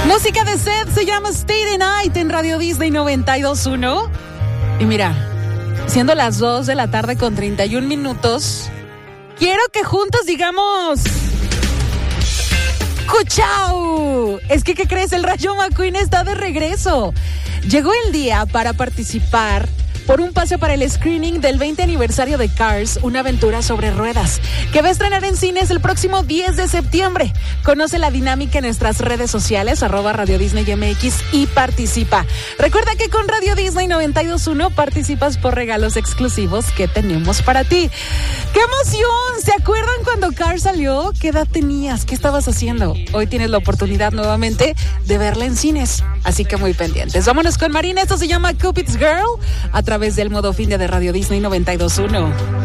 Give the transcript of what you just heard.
Música de Seth se llama Stay the Night en Radio Disney 92.1. Y mira, siendo las 2 de la tarde con 31 minutos, quiero que juntos digamos... ¡Cuchao! Es que, ¿qué crees? El Rayo McQueen está de regreso. Llegó el día para participar por un pase para el screening del 20 aniversario de Cars, una aventura sobre ruedas, que va a estrenar en cines el próximo 10 de septiembre. Conoce la dinámica en nuestras redes sociales, @Radio Disney MX, y participa. Recuerda que con Radio Disney 92.1 participas por regalos exclusivos que tenemos para ti. ¡Qué emoción! ¿Se acuerdan cuando Cars salió? ¿Qué edad tenías? ¿Qué estabas haciendo? Hoy tienes la oportunidad nuevamente de verla en cines, así que muy pendientes. Vámonos con Marina, esto se llama Cupid's Girl, a través del modo fin de Radio Disney 92.1.